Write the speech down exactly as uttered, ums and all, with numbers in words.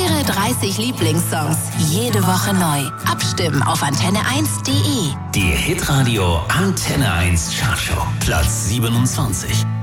Ihre dreißig Lieblingssongs. Jede Woche neu. Abstimmen auf antenne eins punkt de. Die Hitradio Antenne eins Chartshow. Platz siebenundzwanzig.